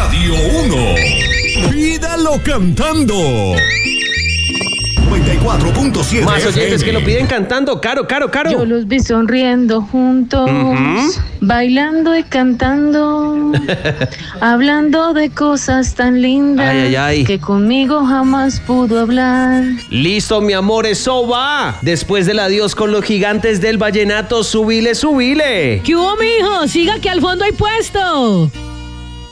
Radio 1. Pídalo cantando. 94.7 Más oyentes FM. que lo piden cantando. Caro. Yo los vi sonriendo juntos, bailando y cantando, hablando de cosas tan lindas Ay. que conmigo jamás pudo hablar. Listo, mi amor, eso va. Después del adiós con los gigantes del vallenato, subile. ¿Qué hubo, mijo? Siga que al fondo hay puesto.